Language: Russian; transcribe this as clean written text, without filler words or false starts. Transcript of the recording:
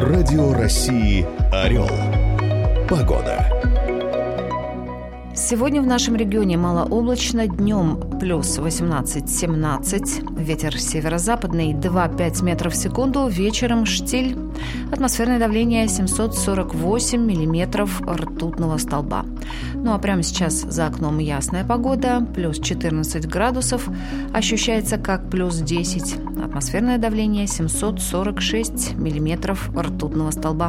Радио России «Орел». Погода. Сегодня в нашем регионе малооблачно, днем плюс 18-17, ветер северо-западный 2-5 метров в секунду, вечером штиль, атмосферное давление 748 миллиметров ртутного столба. Ну а прямо сейчас за окном ясная погода, плюс 14 градусов, ощущается как плюс 10, атмосферное давление 746 миллиметров ртутного столба.